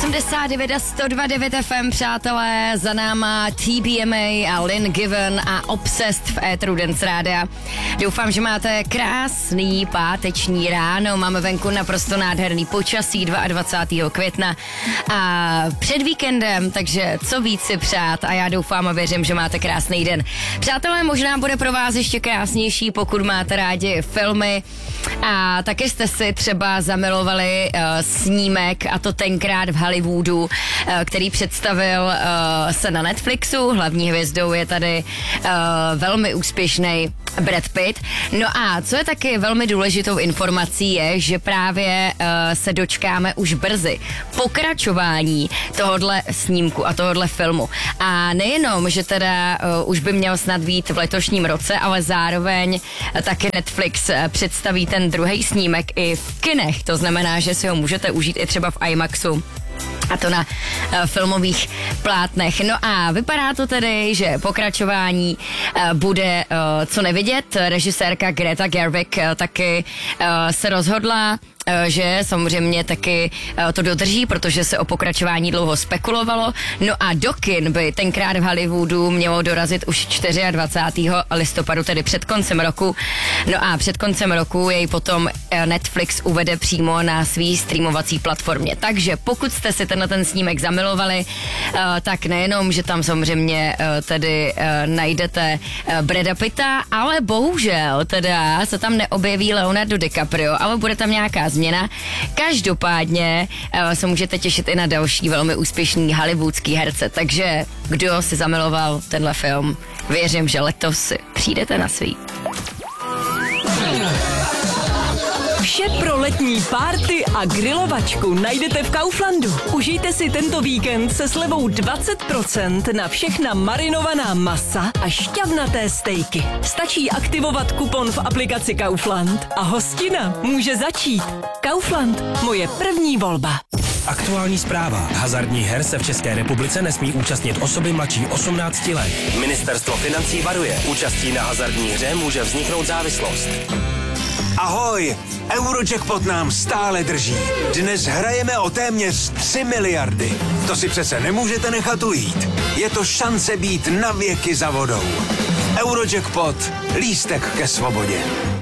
89 a 102.9 FM, přátelé, za náma TBMA a Lynn Given a Obsessed v éteru Dance Rádia. Doufám, že máte krásný páteční ráno, máme venku naprosto nádherný počasí 22. května a před víkendem, takže co víc si přát a já doufám a věřím, že máte krásný den. Přátelé, možná bude pro vás ještě krásnější, pokud máte rádi filmy a taky jste si třeba zamilovali snímek, a to tenkrát v Hollywoodu, který představil se na Netflixu. Hlavní hvězdou je tady velmi úspěšný Brad Pitt. No a co je taky velmi důležitou informací je, že právě se dočkáme už brzy pokračování tohodle snímku a tohodle filmu. A nejenom, že teda už by měl snad být v letošním roce, ale zároveň taky Netflix představí ten druhý snímek i v kinech. To znamená, že si ho můžete užít i třeba v IMAXu. A to na filmových plátnech. No a vypadá to tedy, že pokračování bude co nevidět. Režisérka Greta Gerwig taky se rozhodla, že samozřejmě taky to dodrží, protože se o pokračování dlouho spekulovalo. No a do kin by tenkrát v Hollywoodu mělo dorazit už 24. listopadu, tedy před koncem roku. No a před koncem roku jej potom Netflix uvede přímo na svý streamovací platformě. Takže pokud jste si ten snímek zamilovali, tak nejenom, že tam samozřejmě tedy najdete Brada Pitta, ale bohužel teda se tam neobjeví Leonardo DiCaprio, ale bude tam nějaká změna. Každopádně se můžete těšit i na další velmi úspěšný hollywoodský herce, takže kdo si zamiloval tenhle film, věřím, že letos si přijdete na svý. Vše pro letní párty a grilovačku najdete v Kauflandu. Užijte si tento víkend se slevou 20% na všechna marinovaná masa a šťavnaté stejky. Stačí aktivovat kupon v aplikaci Kaufland a hostina může začít. Kaufland, moje první volba. Aktuální zpráva. Hazardních her se v České republice nesmí účastnit osoby mladší 18 let. Ministerstvo financí varuje. Účastí na hazardní hře může vzniknout závislost. Ahoj, Eurojackpot nám stále drží. Dnes hrajeme o téměř 3 miliardy. To si přece nemůžete nechat ujít. Je to šance být na věky za vodou. Eurojackpot, lístek ke svobodě.